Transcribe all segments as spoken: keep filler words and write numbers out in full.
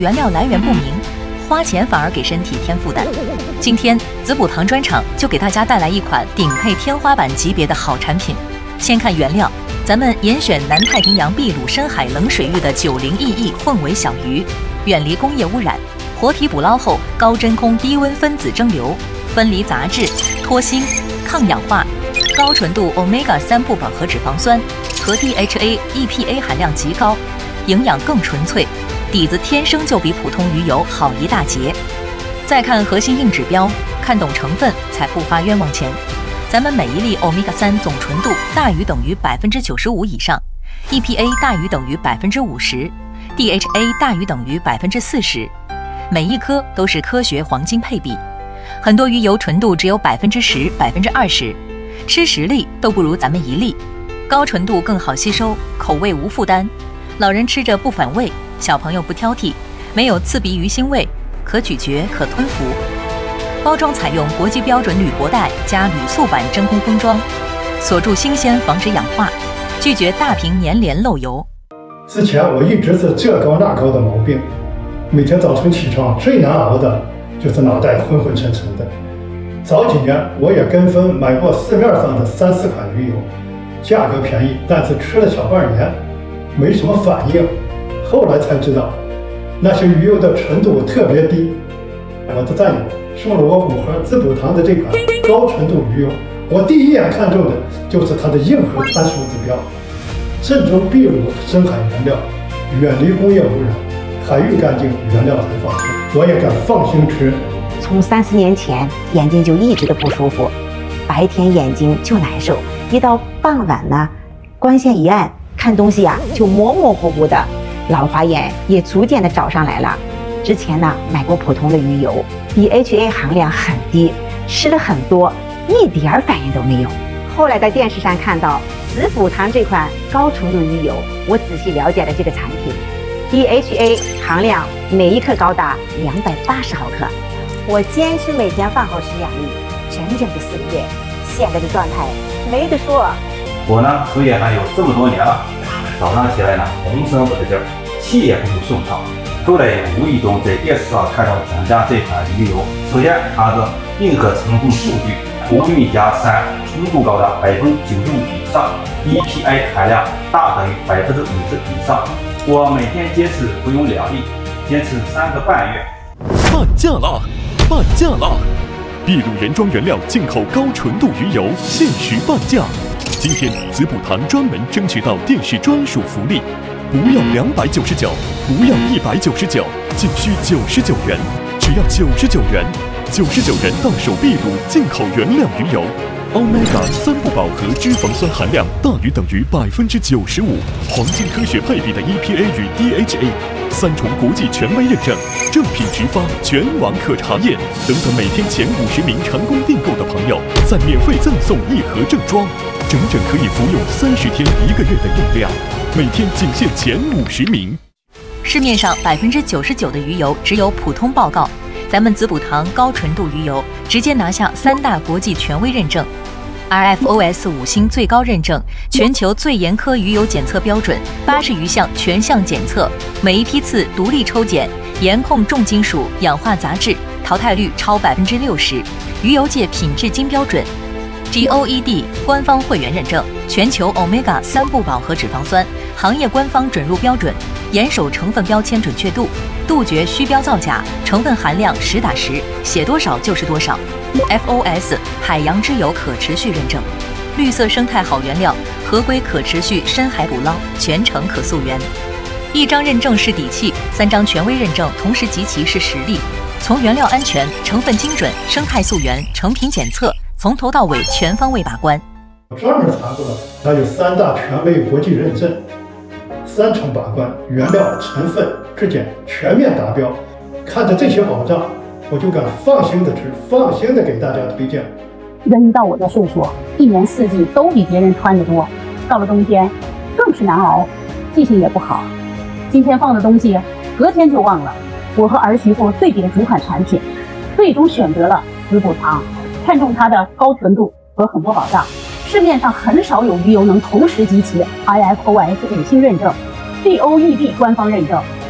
原料来源不明，花钱反而给身体添负担。今天子补堂专场就给大家带来一款顶配天花板级别的好产品。先看原料，咱们严选南太平洋秘鲁深海冷水域的九零 E E 凤尾小鱼，远离工业污染，活体捕捞后高真空低温分子蒸馏，分离杂质、脱腥、抗氧化，高纯度 欧米伽 三不饱和脂肪酸和 D H A、E P A 含量极高，营养更纯粹，底子天生就比普通鱼油好一大截。再看核心硬指标，看懂成分才不花冤枉钱。咱们每一粒 欧米伽 三总纯度大于等于百分之九十五以上 ，E P A 大于等于百分之五十 ，D H A 大于等于百分之四十，每一颗都是科学黄金配比。很多鱼油纯度只有百分之十、百分之二十，吃十粒都不如咱们一粒。高纯度更好吸收，口味无负担，老人吃着不反胃，小朋友不挑剔，没有刺鼻鱼腥味，可咀嚼可吞服。包装采用国际标准铝箔袋加铝塑板真空封装，锁住新鲜，防止氧化，拒绝大瓶粘连漏油。 之前我一直是这高那高的毛病，每天早晨起床最难熬的就是脑袋昏昏沉沉的。早几年我也跟风买过市面上的三四款鱼油，价格便宜，但是吃了小半年没什么反应。后来才知道，那些鱼油的纯度特别低。我的战友送了我五盒子补堂的这款高纯度鱼油，我第一眼看中的就是它的硬核参数指标：正宗秘鲁深海原料，远离工业污染，海域干净，原料才放心，我也敢放心吃。 从三四年前眼睛就一直的不舒服，白天眼睛就难受，一到傍晚呢，光线一暗，看东西呀、啊、就模模糊糊的，老花眼也逐渐的找上来了。之前呢买过普通的鱼油 ，D H A 含量很低，吃了很多，一点反应都没有。后来在电视上看到子补堂这款高纯度鱼油，我仔细了解了这个产品 ，D H A 含量每一克高达两百八十毫克。我坚持每天饭后吃两粒，整整的四个月，现在的状态没得说。 我呢从业还有这么多年了，早上起来呢浑身不得劲儿，气也不会顺畅。后来也无意中在电视上看到咱家这款鱼油，首先它的硬核成分数据，欧米伽三纯度高达百分之九十五以上 ，E P A 含量大等于百分之五十以上。我每天坚持服用两粒，坚持三个半月。 半价了，半价了！秘鲁原装原料进口高纯度鱼油限时半价。今天子补堂专门争取到电视专属福利。不要两百九十九，不要一百九十九，仅需九十九元，只要九十九元，九十九元到手秘鲁进口原料鱼油，欧米伽三不饱和脂肪酸含量大于等于百分之九十五，黄金科学配比的 E P A 与 D H A， 三重国际权威认证，正品直发，全网可查验。等等，每天前五十名成功订购的朋友，再免费赠送一盒正装，整整可以服用三十天一个月的用量。每天仅限前五十名。 市面上百分之九十九的鱼油只有普通报告，咱们子补堂高纯度鱼油直接拿下三大国际权威认证 ，R F O S 五星最高认证，全球最严苛鱼油检测标准，八十余项全项检测，每一批次独立抽检，严控重金属、氧化杂质，淘汰率超百分之六十，鱼油界品质金标准。G O E D 官方会员认证，全球欧米伽三不饱和脂肪酸行业官方准入标准，严守成分标签准确度，杜绝虚标造假，成分含量实打实，写多少就是多少。F O S 海洋之友可持续认证，绿色生态好原料，合规可持续深海捕捞，全程可溯源。一张认证是底气，三张权威认证同时集齐是实力。从原料安全、成分精准、生态溯源、成品检测，从头到尾全方位把关。 我专门查过了，它有三大权威国际认证，三重把关，原料、成分、质检全面达标。看着这些保障，我就敢放心的吃，放心的给大家推荐。 人到我这岁数，一年四季都比别人穿得多，到了冬天更是难熬，记性也不好。今天放的东西，隔天就忘了。我和儿媳妇对比了几款产品，最终选择了子补堂，看中它的高纯度和很多保障。市面上很少有鱼油能同时集齐 I F O S 五星认证、G O E D 官方认证、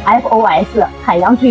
F O S 海洋之